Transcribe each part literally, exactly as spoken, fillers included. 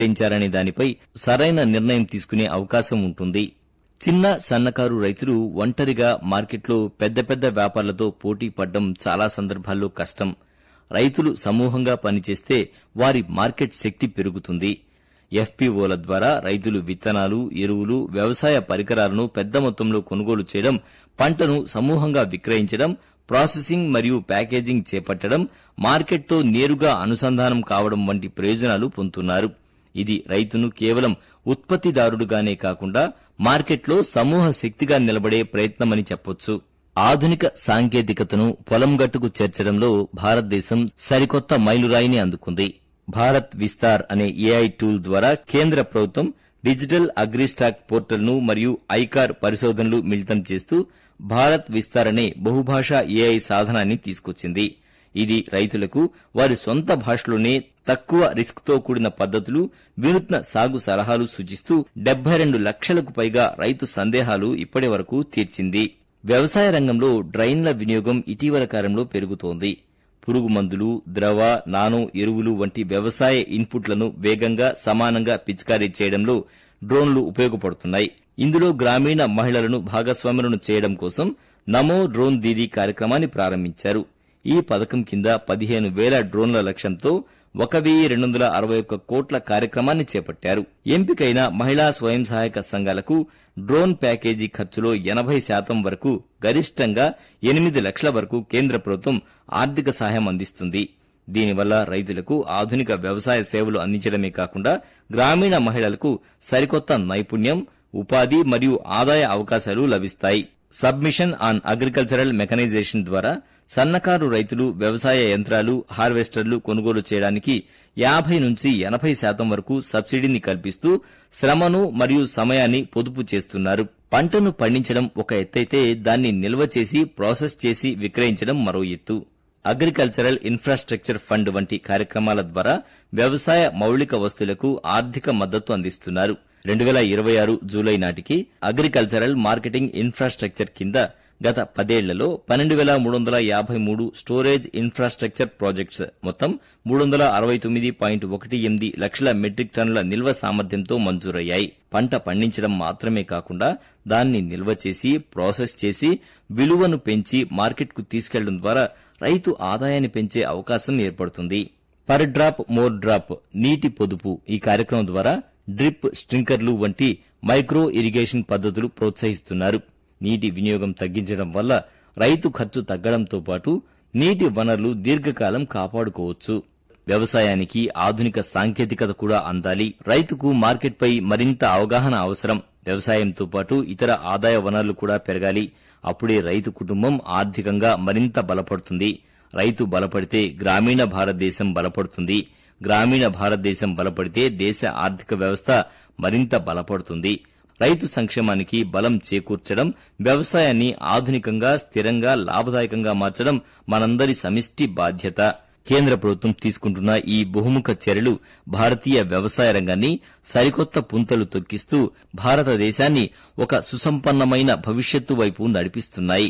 పెంచారనే దానిపై సరైన నిర్ణయం తీసుకునే అవకాశం ఉంటుంది. చిన్న సన్నకారు రైతులు ఒంటరిగా మార్కెట్లో పెద్ద పెద్ద వ్యాపారులతో పోటీ పడడం చాలా సందర్భాల్లో కష్టం. రైతులు సమూహంగా పనిచేస్తే వారి మార్కెట్ శక్తి పెరుగుతుంది. ఎఫ్పీఓల ద్వారా రైతులు విత్తనాలు, ఎరువులు, వ్యవసాయ పరికరాలను పెద్ద మొత్తంలో కొనుగోలు చేయడం, పంటను సమూహంగా విక్రయించడం, ప్రాసెసింగ్ మరియు ప్యాకేజింగ్ చేపట్టడం, మార్కెట్తో నేరుగా అనుసంధానం కావడం వంటి ప్రయోజనాలు పొందుతున్నారు. ఇది రైతును కేవలం ఉత్పత్తిదారుడుగానే కాకుండా మార్కెట్లో సమూహ శక్తిగా నిలబడే ప్రయత్నమని చెప్పొచ్చు. ఆధునిక సాంకేతికతను పొలం గట్టుకు చేర్చడంలో భారతదేశం సరికొత్త మైలురాయిని అందుకుంది. భారత్ విస్తార్ అనే ఏఐ టూల్ ద్వారా కేంద్ర ప్రభుత్వం డిజిటల్ అగ్రిస్టాక్ పోర్టల్ను మరియు ఐకార్ పరిశోధనలు మిళితం చేస్తూ భారత్ విస్తార్ అనే బహుభాషా ఏఐ సాధనాన్ని తీసుకొచ్చింది. ఇది రైతులకు వారి సొంత భాషలోనే తక్కువ రిస్క్తో కూడిన పద్ధతులు, వినూత్న సాగు సలహాలు సూచిస్తూ డెబ్బై రెండు లక్షలకు పైగా రైతు సందేహాలు ఇప్పటి వరకు తీర్చింది. వ్యవసాయ రంగంలో డ్రైన్ల వినియోగం ఇటీవల కాలంలో పెరుగుతోంది. పురుగు మందులు, ద్రవ, నానో ఎరువులు వంటి వ్యవసాయ ఇన్పుట్లను వేగంగా, సమానంగా పిచికారీ చేయడంలో డ్రోన్లు ఉపయోగపడుతున్నాయి. ఇందులో గ్రామీణ మహిళలను భాగస్వాములను చేయడం కోసం నమో డ్రోన్ దీదీ కార్యక్రమాన్ని ప్రారంభించారు. ఈ పథకం కింద పదిహేను వేల డ్రోన్ల లక్ష్యంతో ఒక వెయ్యి రెండు వందల అరవై ఒక్క కోట్ల కార్యక్రమాన్ని చేపట్టారు. ఎంపికైన మహిళా స్వయం సహాయక సంఘాలకు డ్రోన్ ప్యాకేజీ ఖర్చులో ఎనభై శాతం వరకు, గరిష్టంగా ఎనిమిది లక్షల వరకు కేంద్ర ప్రభుత్వం ఆర్థిక సహాయం అందిస్తుంది. దీనివల్ల రైతులకు ఆధునిక వ్యవసాయ సేవలు అందించడమే కాకుండా గ్రామీణ మహిళలకు సరికొత్త నైపుణ్యం, ఉపాధి మరియు ఆదాయ అవకాశాలు లభిస్తాయి. సబ్మిషన్ ఆన్ అగ్రికల్చరల్ మెకనైజేషన్ ద్వారా సన్నకారు రైతులు వ్యవసాయ యంత్రాలు, హార్వెస్టర్లు కొనుగోలు చేయడానికి యాభై నుంచి ఎనభై శాతం వరకు సబ్సిడీని కల్పిస్తూ శ్రమను మరియు సమయాన్ని పొదుపు చేస్తున్నారు. పంటను పండించడం ఒక ఎత్తైతే దాన్ని నిల్వ చేసి, ప్రాసెస్ చేసి విక్రయించడం మరో ఎత్తు. అగ్రికల్చరల్ ఇన్ఫ్రాస్ట్రక్చర్ ఫండ్ వంటి కార్యక్రమాల ద్వారా వ్యవసాయ మౌలిక వస్తువులకు ఆర్థిక మద్దతు అందిస్తున్నారు. రెండు వేల ఇరవై ఆరు జూలై నాటికి అగ్రికల్చరల్ మార్కెటింగ్ ఇన్ఫ్రాస్ట్రక్చర్ కింద గత పదేళ్లలో పన్నెండు వేల మూడు వందల యాభై మూడు స్టోరేజ్ ఇన్ఫ్రాస్ట్రక్చర్ ప్రాజెక్ట్స్ మొత్తం మూడు వందల అరవై తొమ్మిది పాయింట్ ఒకటి ఎనిమిది లక్షల మెట్రిక్ టన్నుల నిల్వ సామర్థ్యంతో మంజూరయ్యాయి. పంట పండించడం మాత్రమే కాకుండా దాన్ని నిల్వ చేసి, ప్రాసెస్ చేసి, విలువను పెంచి మార్కెట్కు తీసుకెళ్లడం ద్వారా రైతు ఆదాయాన్ని పెంచే అవకాశం ఏర్పడుతుంది. పర్ డ్రాప్ మోర్ డ్రాప్ నీటి పొదుపు ఈ కార్యక్రమం ద్వారా డ్రిప్, స్ప్రింకర్లు వంటి మైక్రో ఇరిగేషన్ పద్ధతులు ప్రోత్సహిస్తున్నారు. నీటి వినియోగం తగ్గించడం వల్ల రైతు ఖర్చు తగ్గడంతో పాటు నీటి వనరులు దీర్ఘకాలం కాపాడుకోవచ్చు. వ్యవసాయానికి ఆధునిక సాంకేతికత కూడా అందాలి. రైతుకు మార్కెట్పై మరింత అవగాహన అవసరం. వ్యవసాయంతో పాటు ఇతర ఆదాయ వనరులు కూడా పెరగాలి. అప్పుడే రైతు కుటుంబం ఆర్థికంగా మరింత బలపడుతుంది. రైతు బలపడితే గ్రామీణ భారతదేశం బలపడుతుంది. గ్రామీణ భారతదేశం బలపడితే దేశ ఆర్థిక వ్యవస్థ మరింత బలపడుతుంది. రైతు సంక్షేమానికి బలం చేకూర్చడం, వ్యవసాయాన్ని ఆధునికంగా, స్థిరంగా, లాభదాయకంగా మార్చడం మనందరి సమిష్టి బాధ్యత. కేంద్ర ప్రభుత్వం తీసుకుంటున్న ఈ బహుముఖ చర్యలు భారతీయ వ్యవసాయ రంగాన్ని సరికొత్త పుంతలు తొక్కిస్తూ భారతదేశాన్ని ఒక సుసంపన్నమైన భవిష్యత్తు వైపు నడిపిస్తున్నాయి.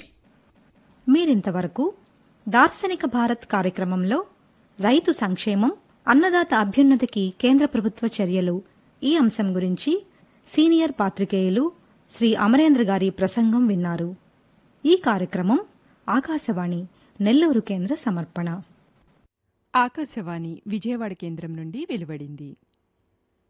మీరింతవరకు దార్శనిక భారత్ కార్యక్రమంలో రైతు సంక్షేమం, అన్నదాత అభ్యున్నతికి కేంద్ర ప్రభుత్వ చర్యలు ఈ అంశం గురించి సీనియర్ పాత్రికేయులు శ్రీ అమరేంద్ర గారి ప్రసంగం విన్నారు. ఈ కార్యక్రమం ఆకాశవాణి నెల్లూరు కేంద్ర సమర్పణ. ఆకాశవాణి విజయవాడ కేంద్రం నుండి వెలువడింది.